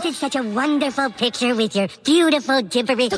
painted such a wonderful picture with your beautiful gibberish.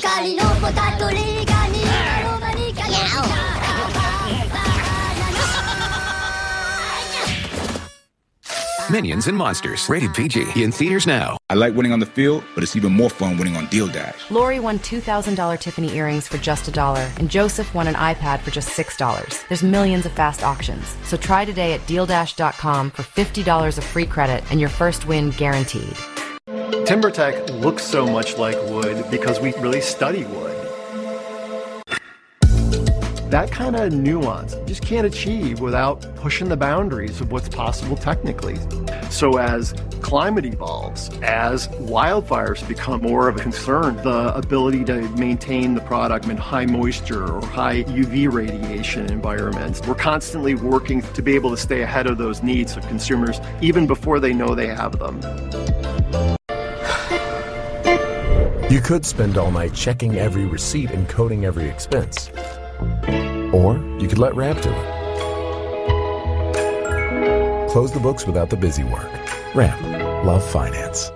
Minions and Monsters. Rated PG. In theaters now. I like winning on the field, but it's even more fun winning on Deal Dash. Lori won $2,000 Tiffany earrings for just $1, and Joseph won an iPad for just $6. There's millions of fast auctions. So try today at DealDash.com for $50 of free credit and your first win guaranteed. TimberTech looks so much like wood because we really study wood. That kind of nuance you just can't achieve without pushing the boundaries of what's possible technically. So as climate evolves, as wildfires become more of a concern, the ability to maintain the product in high moisture or high UV radiation environments, we're constantly working to be able to stay ahead of those needs of consumers even before they know they have them. You could spend all night checking every receipt and coding every expense. Or you could let Ramp do it. Close the books without the busy work. Ramp. Love finance.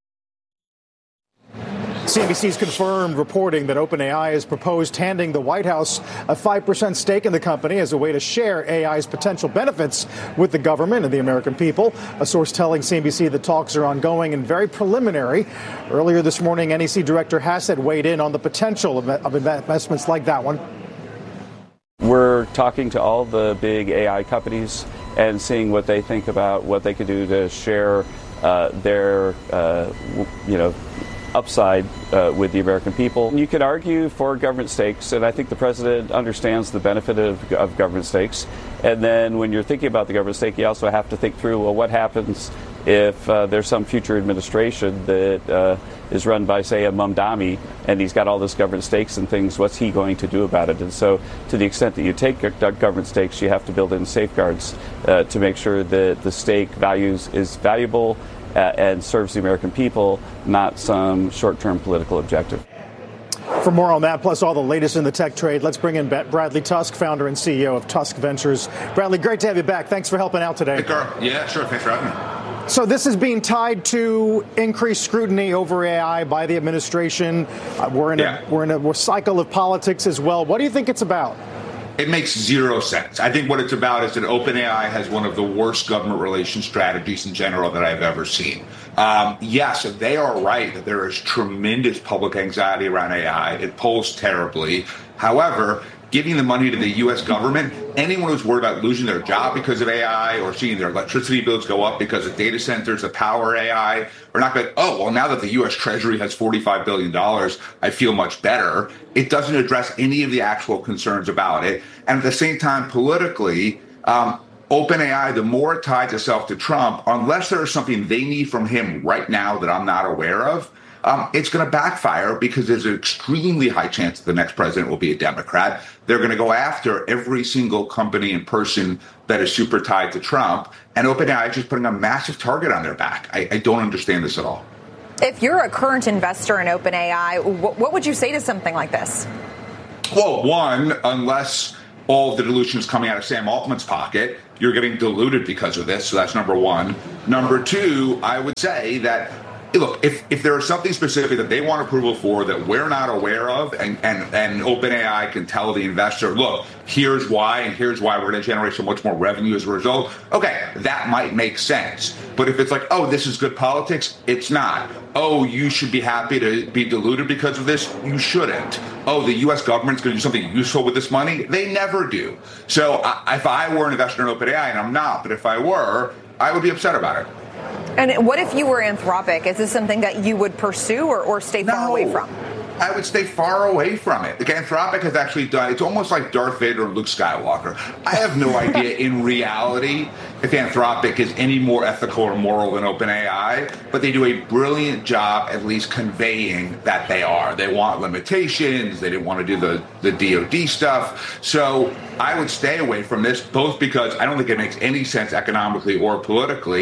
CNBC's confirmed reporting that OpenAI has proposed handing the White House a 5% stake in the company as a way to share AI's potential benefits with the government and the American people. A source telling CNBC the talks are ongoing and very preliminary. Earlier this morning, NEC Director Hassett weighed in on the potential of investments like that one. We're talking to all the big AI companies and seeing what they think about what they could do to share their, upside with the American people. You could argue for government stakes, and I think the president understands the benefit of government stakes. And then when you're thinking about the government stake, you also have to think through, well, what happens if there's some future administration that is run by, say, a Mamdani, and he's got all this government stakes and things, what's he going to do about it? And so to the extent that you take government stakes, you have to build in safeguards to make sure that the stake is valuable and serves the American people, not some short-term political objective. For more on that, plus all the latest in the tech trade, let's bring in Bradley Tusk, founder and CEO of Tusk Ventures. Bradley, great to have you back. Than's for helping out today. Hey, Carl. Yeah, sure. Thanks for having me. So this is being tied to increased scrutiny over AI by the administration. We're in a cycle of politics as well. What do you think it's about? It makes zero sense. I think what it's about is that OpenAI has one of the worst government relations strategies in general that I've ever seen. Yes, they are right that there is tremendous public anxiety around AI. It polls terribly. However, giving the money to the U.S. government, anyone who's worried about losing their job because of AI or seeing their electricity bills go up because of data centers that power AI, are not going, oh, well, now that the U.S. Treasury has $45 billion, I feel much better. It doesn't address any of the actual concerns about it. And at the same time, politically, OpenAI, the more it ties itself to Trump, unless there is something they need from him right now that I'm not aware of, it's going to backfire because there's an extremely high chance that the next president will be a Democrat. They're going to go after every single company and person that is super tied to Trump. And OpenAI is just putting a massive target on their back. I don't understand this at all. If you're a current investor in OpenAI, what would you say to something like this? Well, one, unless all of the dilution is coming out of Sam Altman's pocket, you're getting diluted because of this. So that's number one. Number two, I would say that, look, if there is something specific that they want approval for that we're not aware of, and OpenAI can tell the investor, look, here's why, and here's why we're going to generate so much more revenue as a result, okay, that might make sense. But if it's like, oh, this is good politics, it's not. Oh, you should be happy to be diluted because of this, you shouldn't. Oh, the U.S. government's going to do something useful with this money, they never do. So if I were an investor in OpenAI, and I'm not, but if I were, I would be upset about it. And what if you were Anthropic? Is this something that you would pursue or stay far away from? I would stay far away from it. Like, Anthropic has actually done, it's almost like Darth Vader and Luke Skywalker. I have no idea in reality if Anthropic is any more ethical or moral than OpenAI, but they do a brilliant job at least conveying that they are. They want limitations. They didn't want to do the DoD stuff. So I would stay away from this, both because I don't think it makes any sense economically or politically,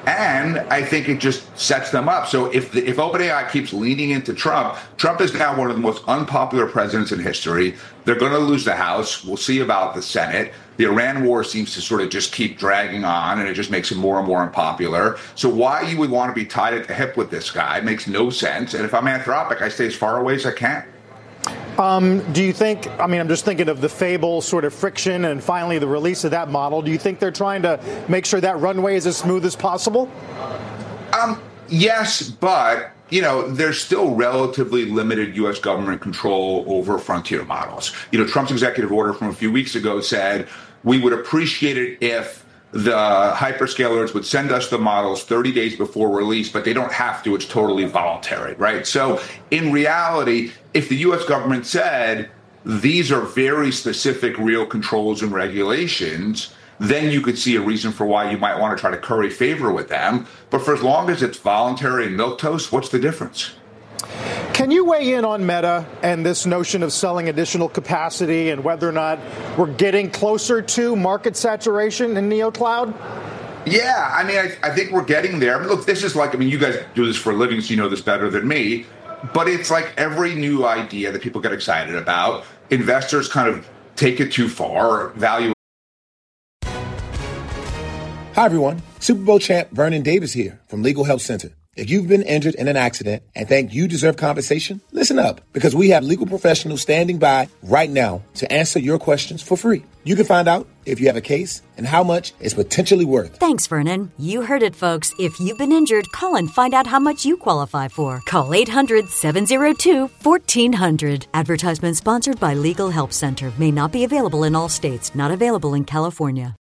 And I think it just sets them up. So if OpenAI keeps leaning into Trump is now one of the most unpopular presidents in history. They're going to lose the House. We'll see about the Senate. The Iran war seems to sort of just keep dragging on, and it just makes him more and more unpopular. So why you would want to be tied at the hip with this guy makes no sense. And if I'm Anthropic, I stay as far away as I can. Do you think, I'm just thinking of the Fable sort of friction and finally the release of that model. Do you think they're trying to make sure that runway is as smooth as possible? Yes, but, there's still relatively limited U.S. government control over frontier models. Trump's executive order from a few weeks ago said we would appreciate it if the hyperscalers would send us the models 30 days before release, but they don't have to. It's totally voluntary, right? So in reality, if the U.S. government said these are very specific real controls and regulations, then you could see a reason for why you might want to try to curry favor with them. But for as long as it's voluntary and milquetoast, what's the difference? Can you weigh in on Meta and this notion of selling additional capacity and whether or not we're getting closer to market saturation in NeoCloud? Yeah, I think we're getting there. Look, this is like, you guys do this for a living, so you know this better than me. But it's like every new idea that people get excited about, investors kind of take it too far, value. Hi, everyone. Super Bowl champ Vernon Davis here from Legal Help Center. If you've been injured in an accident and think you deserve compensation, listen up, because we have legal professionals standing by right now to answer your questions for free. You can find out if you have a case and how much it's potentially worth. Thanks, Vernon. You heard it, folks. If you've been injured, call and find out how much you qualify for. Call 800-702-1400. Advertisement sponsored by Legal Help Center. May not be available in all states. Not available in California.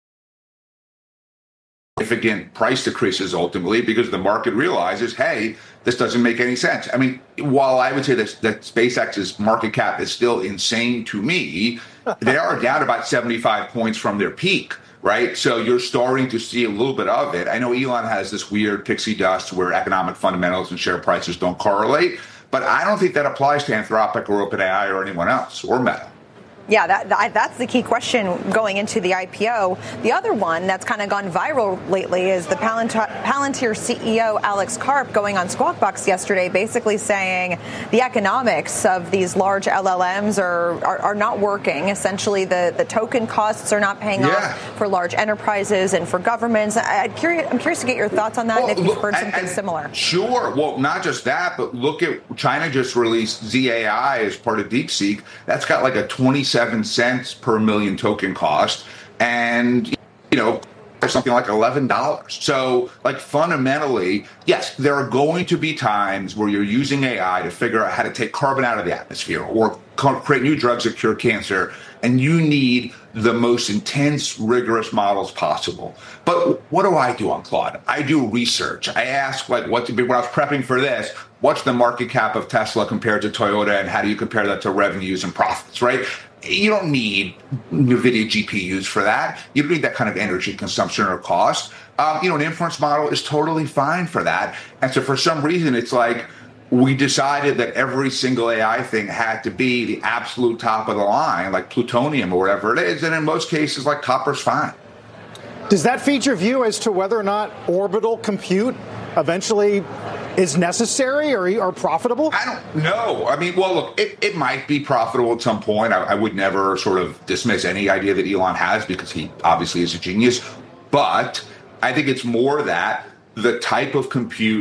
Significant price decreases ultimately because the market realizes, hey, this doesn't make any sense. While I would say that SpaceX's market cap is still insane to me, they are down about 75 points from their peak, right? So you're starting to see a little bit of it. I know Elon has this weird pixie dust where economic fundamentals and share prices don't correlate, but I don't think that applies to Anthropic or OpenAI or anyone else or Meta. Yeah, that's the key question going into the IPO. The other one that's kind of gone viral lately is the Palantir CEO Alex Karp going on Squawk Box yesterday, basically saying the economics of these large LLMs are not working. Essentially, the token costs are not paying off for large enterprises and for governments. I'm curious to get your thoughts on that, and if you've heard something similar. Sure. Well, not just that, but look at China just released ZAI as part of DeepSeek. That's got like a 27 cents per million token cost, and something like $11. So, fundamentally, yes, there are going to be times where you're using AI to figure out how to take carbon out of the atmosphere or create new drugs that cure cancer, and you need the most intense, rigorous models possible. But what do I do on Claude? I do research. I ask, when I was prepping for this, what's the market cap of Tesla compared to Toyota, and how do you compare that to revenues and profits, right? You don't need NVIDIA GPUs for that. You don't need that kind of energy consumption or cost. An inference model is totally fine for that. And so for some reason, it's like we decided that every single AI thing had to be the absolute top of the line, like plutonium or whatever it is. And in most cases, copper's fine. Does that feed your view as to whether or not orbital compute eventually is necessary or profitable? I don't know. Look, it might be profitable at some point. I would never sort of dismiss any idea that Elon has because he obviously is a genius. But I think it's more that the type of compute